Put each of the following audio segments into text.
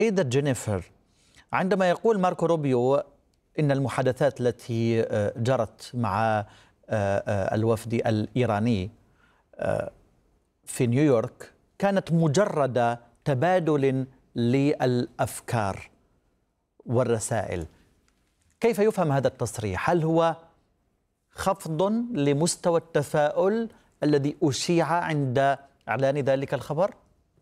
إيدا جينيفر، عندما يقول ماركو روبيو إن المحادثات التي جرت مع الوفد الإيراني في نيويورك كانت مجرد تبادل للأفكار والرسائل، كيف يفهم هذا التصريح؟ هل هو خفض لمستوى التفاؤل الذي أشيع عند إعلان ذلك الخبر؟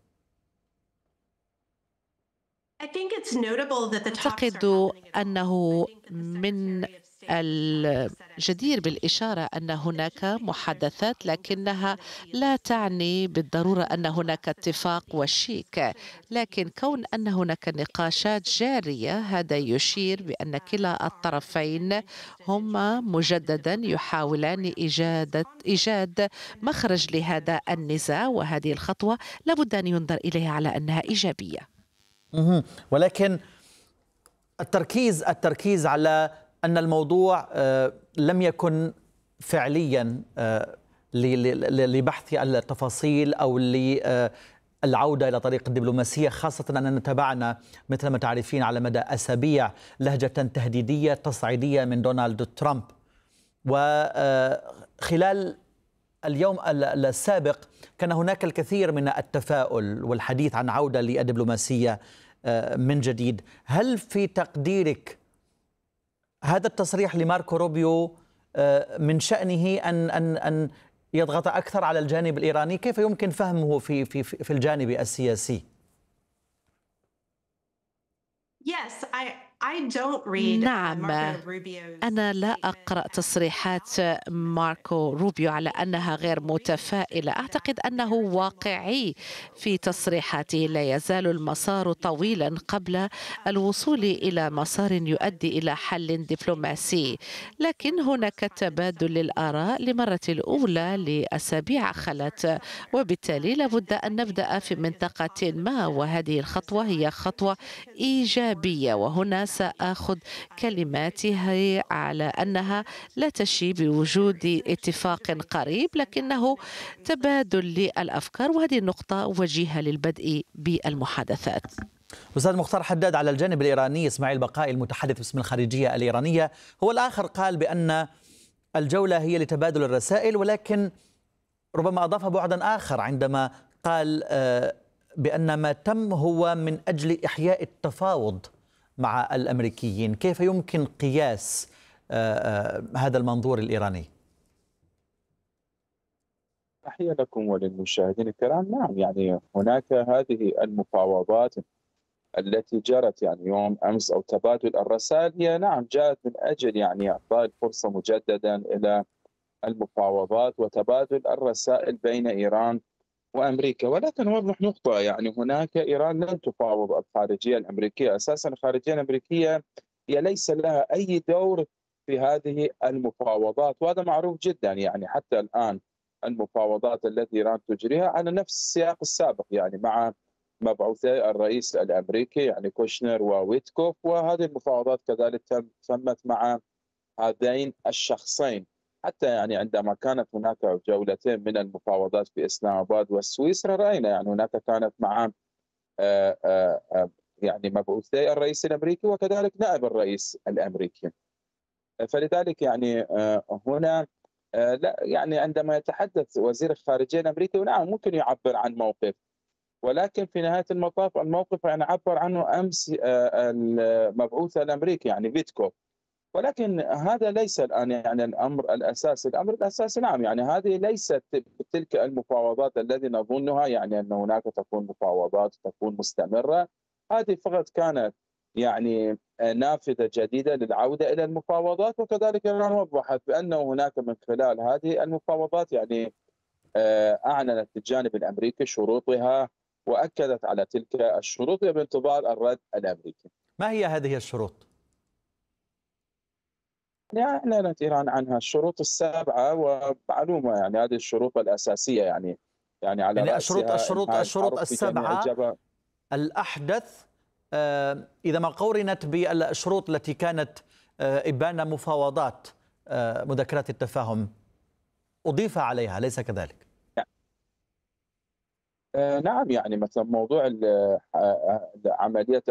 أعتقد أنه من الجدير بالإشارة أن هناك محادثات، لكنها لا تعني بالضرورة أن هناك اتفاق وشيك، لكن كون أن هناك نقاشات جارية هذا يشير بأن كلا الطرفين هما مجددا يحاولان إيجاد مخرج لهذا النزاع، وهذه الخطوة لابد أن ينظر إليها على أنها إيجابية. ولكن التركيز على أن الموضوع لم يكن فعليا لبحث التفاصيل أو للعودة إلى طريق الدبلوماسية، خاصة أننا تابعنا مثل ما تعرفين على مدى أسابيع لهجة تهديدية تصعيدية من دونالد ترامب. وخلال اليوم السابق كان هناك الكثير من التفاؤل والحديث عن عودة للدبلوماسية من جديد. هل في تقديرك هذا التصريح لماركو روبيو من شأنه أن يضغط أكثر على الجانب الإيراني؟ كيف يمكن فهمه في الجانب السياسي؟ نعم، أنا لا أقرأ تصريحات ماركو روبيو على أنها غير متفائلة. أعتقد أنه واقعي في تصريحاته. لا يزال المسار طويلا قبل الوصول إلى مسار يؤدي إلى حل دبلوماسي، لكن هناك تبادل للآراء للمرة الأولى لأسابيع خلت، وبالتالي لابد أن نبدأ في منطقة ما، وهذه الخطوة هي خطوة إيجابية. وهنا سأخذ كلماته على أنها لا تشي بوجود اتفاق قريب، لكنه تبادل للأفكار، وهذه النقطة وجيهة للبدء بالمحادثات. أستاذ مختار حداد، على الجانب الإيراني إسماعيل بقائي المتحدث باسم الخارجية الإيرانية هو الآخر قال بأن الجولة هي لتبادل الرسائل، ولكن ربما أضاف بعدا آخر عندما قال بأن ما تم هو من أجل إحياء التفاوض مع الأمريكيين. كيف يمكن قياس هذا المنظور الإيراني؟ تحية لكم وللمشاهدين الكرام. نعم، يعني هناك هذه المفاوضات التي جرت يعني يوم أمس أو تبادل الرسائل، هي نعم جاءت من أجل يعني إعطاء الفرصة مجددا إلى المفاوضات وتبادل الرسائل بين إيران وأمريكا. ولكن أوضح نقطة، يعني هناك إيران لن تفاوض الخارجية الأمريكية. أساسا الخارجية الأمريكية هي ليس لها أي دور في هذه المفاوضات، وهذا معروف جدا. يعني حتى الآن المفاوضات التي إيران تجريها على نفس السياق السابق، يعني مع مبعوثي الرئيس الأمريكي يعني كوشنر وويتكوف، وهذه المفاوضات كذلك تمت مع هذين الشخصين. حتى يعني عندما كانت هناك جولتين من المفاوضات في إسلام آباد وسويسرا، رأينا يعني هناك كانت مع يعني مبعوثي الرئيس الأمريكي وكذلك نائب الرئيس الأمريكي. فلذلك يعني هنا لا، يعني عندما يتحدث وزير الخارجية الأمريكي نعم ممكن يعبر عن موقف، ولكن في نهاية المطاف الموقف يعني عبر عنه أمس المبعوث الأمريكي يعني فيتكوف. ولكن هذا ليس الآن يعني الأمر الأساسي. الأمر الأساسي نعم يعني هذه ليست تلك المفاوضات الذي نظنها، يعني أن هناك تكون مفاوضات تكون مستمرة. هذه فقط كانت يعني نافذة جديدة للعودة إلى المفاوضات، وكذلك إيران وضحت بأنه هناك من خلال هذه المفاوضات يعني أعلنت الجانب الأمريكي شروطها وأكدت على تلك الشروط بانتظار الرد الأمريكي. ما هي هذه الشروط؟ يعني أعلنت إيران عنها الشروط السابعة، ومعلومة يعني هذه الشروط الأساسية، يعني على يعني رأسها إنهاء الشروط الحرب بجميع السبعة الجبهات. الأحدث، إذا ما قورنت بالشروط التي كانت إبان مفاوضات مذكرات التفاهم أضيف عليها، ليس كذلك؟ نعم، يعني مثلا موضوع عملية